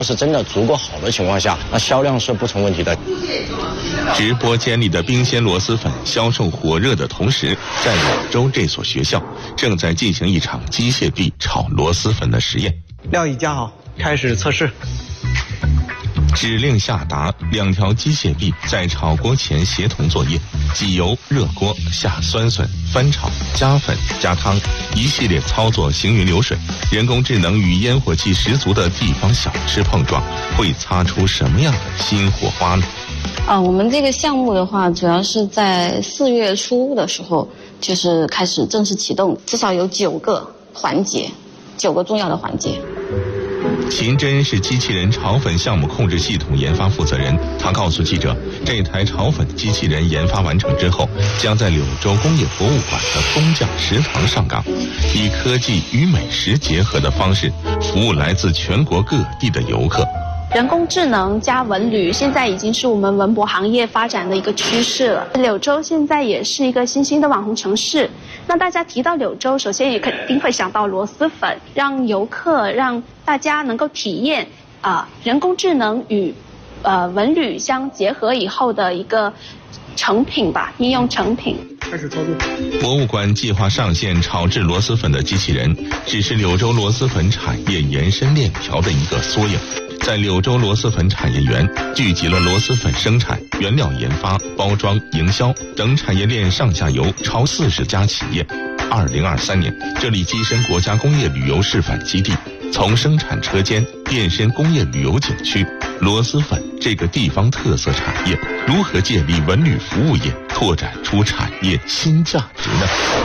是真的足够好的情况下，那销量是不成问题的。 直播间里的冰鲜螺蛳粉销售火热的同时，在柳州这所学校正在进行一场机械臂炒螺蛳粉的实验。 料已加好，开始测试。 指令下达，2条机械臂在炒锅前协同作业，挤油、热锅、下酸笋、翻炒、加粉、加汤，一系列操作行云流水。人工智能与烟火气十足的地方小吃碰撞，会擦出什么样的新火花呢？ 我们这个项目的话，主要是在4月初的时候，就是开始正式启动，至少有9个环节，9个重要的环节。 秦真是机器人炒粉项目控制系统研发负责人，他告诉记者，这台炒粉机器人研发完成之后，将在柳州工业博物馆的工匠食堂上岗，以科技与美食结合的方式，服务来自全国各地的游客。 人工智能加文旅现在已经是我们文博行业发展的一个趋势了。柳州现在也是一个新兴的网红城市，那大家提到柳州，首先也肯定会想到螺蛳粉，让游客让大家能够体验人工智能与文旅相结合以后的一个成品吧，应用成品。 开始操作。 博物馆计划上线炒制螺蛳粉的机器人，只是柳州螺蛳粉产业延伸链条的一个缩影。在柳州螺蛳粉产业园，聚集了螺蛳粉生产、原料研发、包装、营销等产业链上下游超40家企业。2023年，这里跻身国家工业旅游示范基地，从生产车间变身工业旅游景区。螺蛳粉这个地方特色产业，如何借力文旅服务业，拓展出产业新价值呢？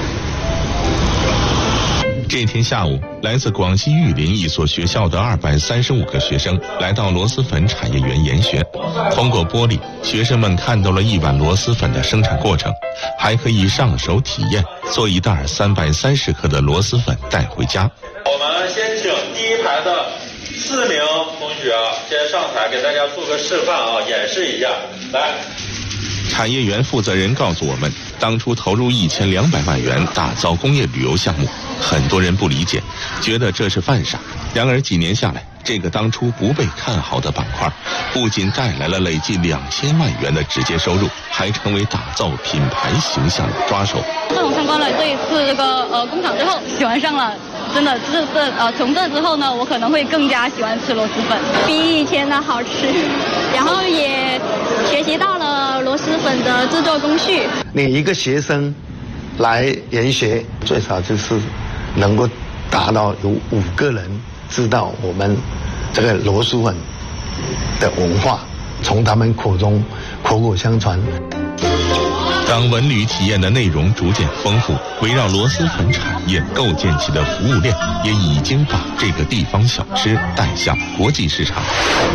这天下午，来自广西玉林一所学校的235个学生来到螺蛳粉产业园研学。通过玻璃，学生们看到了1碗螺蛳粉的生产过程，还可以上手体验做一袋330克的螺蛳粉带回家。 我们先请第一排的4名同学先上台给大家做个示范演示一下。来， 产业园负责人告诉我们，当初投入1200万元打造工业旅游项目，很多人不理解，觉得这是犯傻。然而几年下来，这个当初不被看好的板块，不仅带来了累计2000万元的直接收入，还成为打造品牌形象的抓手。 自从参观了这一次这个工厂之后，喜欢上了。真的，从这之后呢，我可能会更加喜欢吃螺蛳粉，比以前的好吃，然后也学习到了螺蛳粉的制作工序。 你一个学生来研学，最少就是能够达到有5个人知道我们这个螺蛳粉的文化，从他们口中口口相传。 当文旅体验的内容逐渐丰富，围绕螺蛳粉产业构建起的服务链，也已经把这个地方小吃带向国际市场。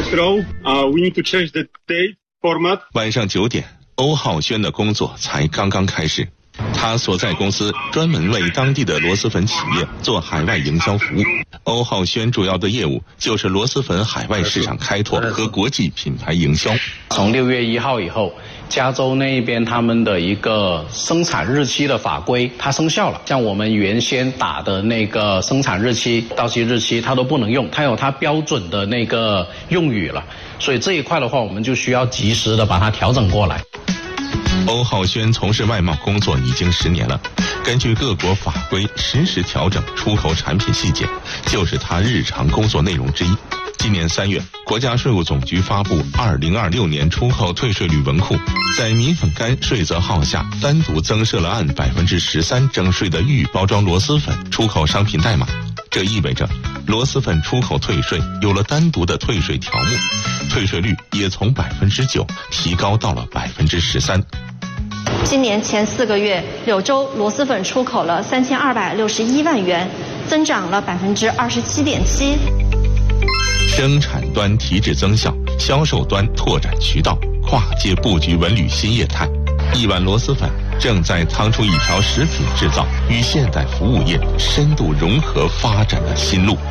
晚上9点，欧浩轩的工作才刚刚开始。他所在公司专门为当地的螺蛳粉企业做海外营销服务。欧浩轩主要的业务就是螺蛳粉海外市场开拓和国际品牌营销。 从6月1号以后，加州那边他们的一个生产日期的法规它生效了，像我们原先打的那个生产日期、到期日期它都不能用，它有它标准的那个用语了，所以这一块的话我们就需要及时的把它调整过来。 欧浩轩从事外贸工作已经10年了，根据各国法规实时调整出口产品细节，就是他日常工作内容之一。今年3月，国家税务总局发布2026年出口退税率文库，在米粉干税则号下单独增设了按13%征税的预包装螺蛳粉出口商品代码，这意味着螺蛳粉出口退税有了单独的退税条目，退税率也从9%提高到了13%。 今年前4个月，柳州螺蛳粉出口了3261万元，增长了27.7%。 生产端提质增效，销售端拓展渠道，跨界布局文旅新业态。1碗螺蛳粉正在趟出一条食品制造与现代服务业深度融合发展的新路。